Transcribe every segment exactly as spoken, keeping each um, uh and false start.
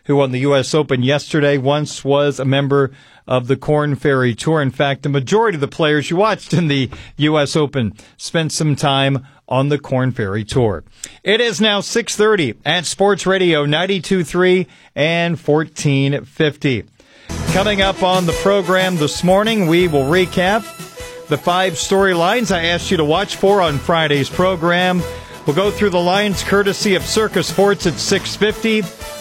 who won the U S Open yesterday, once was a member of the Korn Ferry Tour. In fact, the majority of the players you watched in the U S Open spent some time on the Korn Ferry Tour. It is now six thirty at Sports Radio ninety-two point three and fourteen fifty. Coming up on the program this morning, we will recap the five storylines I asked you to watch for on Friday's program. We'll go through the lines courtesy of Circa Sports at six fifty.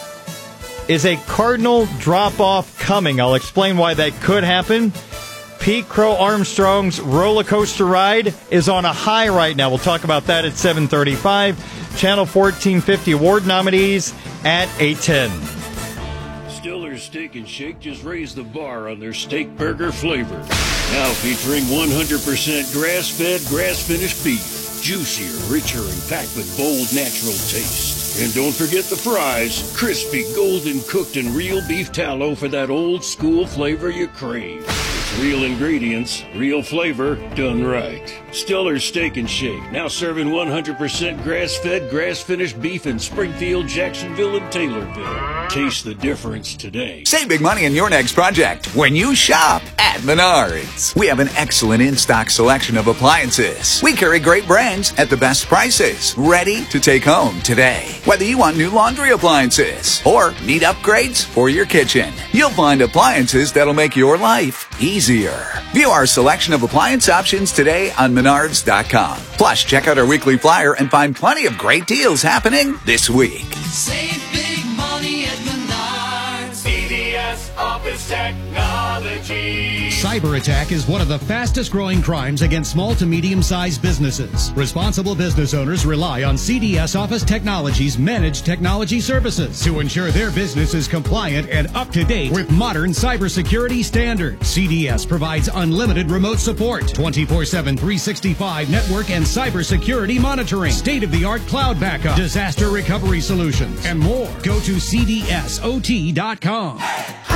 Is a Cardinal drop-off coming? I'll explain why that could happen. Pete Crow Armstrong's roller coaster ride is on a high right now. We'll talk about that at seven thirty-five. Channel fourteen fifty award nominees at eight ten. Stiller's Steak and Shake just raised the bar on their steak burger flavor. Now featuring one hundred percent grass-fed, grass-finished beef. Juicier, richer, and packed with bold, natural taste. And don't forget the fries. Crispy, golden cooked, and real beef tallow for that old-school flavor you crave. It's real ingredients, real flavor, done right. Stiller's Steak and Shake, now serving one hundred percent grass-fed, grass-finished beef in Springfield, Jacksonville, and Taylorville. Taste the difference today. Save big money on your next project when you shop at Menards. We have an excellent in-stock selection of appliances. We carry great brands at the best prices, ready to take home today. Whether you want new laundry appliances or need upgrades for your kitchen, you'll find appliances that'll make your life easier. View our selection of appliance options today on Menards dot com. Plus, check out our weekly flyer and find plenty of great deals happening this week. Save big money at Menards. C D S Office Technology. Cyber attack is one of the fastest growing crimes against small to medium-sized businesses. Responsible business owners rely on C D S Office Technology's managed technology services to ensure their business is compliant and up to date with modern cybersecurity standards. C D S provides unlimited remote support, twenty-four seven, three sixty-five network and cybersecurity monitoring, state-of-the-art cloud backup, disaster recovery solutions, and more. Go to C D S O T dot com.